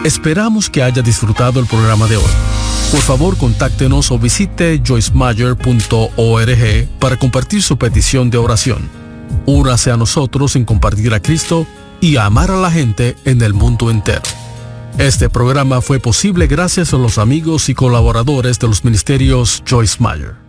Esperamos que haya disfrutado el programa de hoy. Por favor, contáctenos o visite joycemeyer.org para compartir su petición de oración. Únase a nosotros en compartir a Cristo y a amar a la gente en el mundo entero. Este programa fue posible gracias a los amigos y colaboradores de los ministerios Joyce Meyer.